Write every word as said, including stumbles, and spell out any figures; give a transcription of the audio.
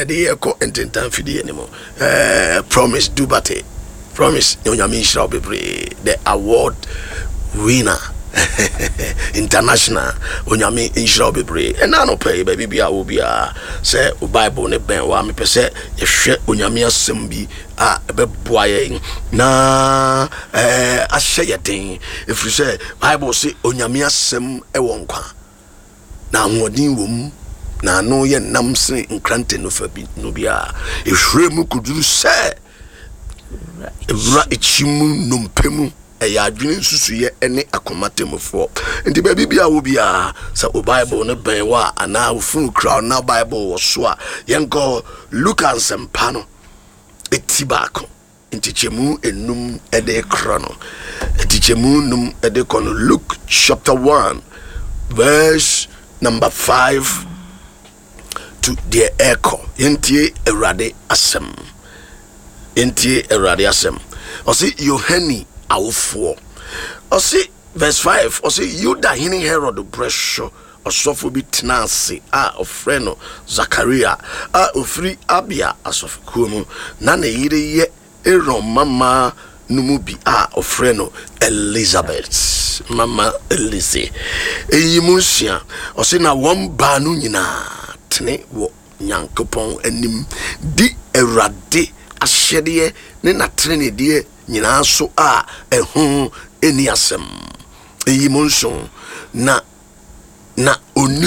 yɛde yɛkɔ ententan fidie ne mu eh Promise Dubate Promise onyame nhyira bebre the award winner international onyame nhyira bebre ɛna no pɛ baby bia wo bia sɛ o Bible ne ben wa me pɛ sɛ yɛhwɛ onyame asɛm bi a ɛbɛboa yɛn na eh ahyɛ yɛden ɛfiri sɛ Bible sɛ onyame asɛm ɛwɔ nkwa na ahoɔden wɔ mu na no yɛ nam sene nkrante no fa bi no bia ehwere mu kuduru sɛ evra echimu nompemu eya adwene nsusuye ene akomatemfo ndi ba bibia wo bia sa o Bible ne ben wa ana ofunu kra na Bible wo so a yenko Luka nsɛmpa no etibako ntichemu enum ede kra no ntichemu num ede kono Luke chapter one verse number five to the echo yentie Awurade asɛm yentie Awurade asɛm ɔse Yohani awofo ɔse verse five ɔse Yuda hene Herod bresho ɔsɔfo bi tenase a ɔfrɛ no Zakaria a ofri Abia asɔfokuo mu na ne yire ye Aaron mama numu bi a ɔfrɛ no Elizabeth mama Elise eyimunsia ɔse na wɔn ba no nyinaa tene wo Nyankopɔn anim di Awurade ahyɛdeɛ ne natrenedie nyina so a ɛho eni asɛm eyimunso na na oni